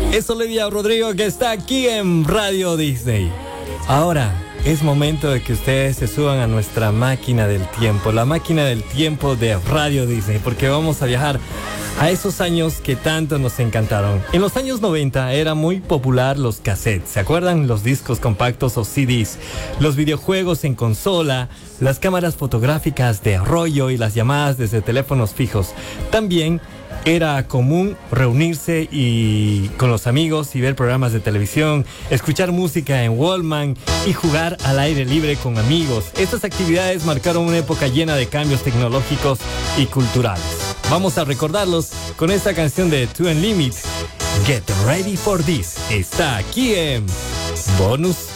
Es Olivia Rodrigo que está aquí en Radio Disney. Ahora es momento de que ustedes se suban a nuestra máquina del tiempo, la máquina del tiempo de Radio Disney, porque vamos a viajar a esos años que tanto nos encantaron. En los años 90 era muy popular los cassettes, ¿se acuerdan? Los discos compactos o CDs, los videojuegos en consola, las cámaras fotográficas de rollo y las llamadas desde teléfonos fijos. También era común reunirse con los amigos y ver programas de televisión, escuchar música en Walkman y jugar al aire libre con amigos. Estas actividades marcaron una época llena de cambios tecnológicos y culturales. Vamos a recordarlos con esta canción de Two and Limit. Get Ready for This. Está aquí en Bonus